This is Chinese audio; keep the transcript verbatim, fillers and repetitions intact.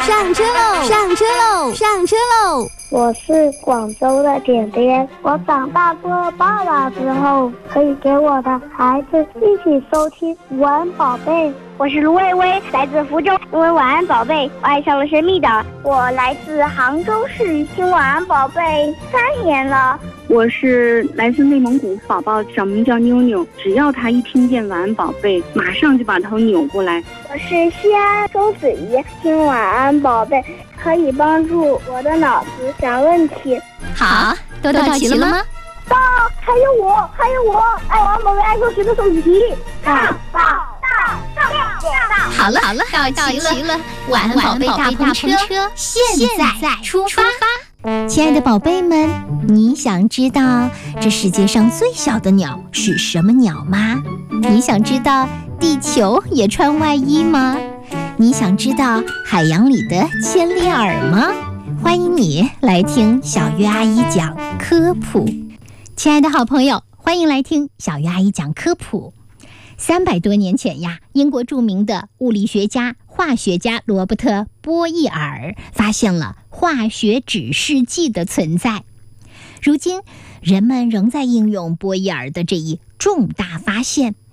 上车喽！上车喽！上车喽！ 我是广州的点点，我长大做爸爸之后，可以给我的孩子一起收听晚安宝贝。 我是卢薇薇，来自福州，因为晚安宝贝，我爱上了神秘岛。我来自杭州市，听晚安宝贝三年了。 我是来自内蒙古，宝宝小名叫妞妞，只要他一听见晚安宝贝，马上就把头扭过来。 我是西安周子怡，听晚安宝贝可以帮助我的脑子想问题。 好，都到齐了吗？ 到，还有我，还有我，爱晚安宝贝爱数学的宋子琪。到到到到到！ 好了好了，到齐了。晚安宝贝大篷车现在出发。亲爱的宝贝们，你想知道这世界上最小的鸟是什么鸟吗？你想知道地球也穿外衣吗？你想知道海洋里的千里耳吗？欢迎你来听小月阿姨讲科普。亲爱的好朋友，欢迎来听小月阿姨讲科普。三百多年前呀，英国著名的物理学家、化学家罗伯特·波义耳发现了化学指示剂的存在。如今，人们仍在应用波义耳的这一重大发现。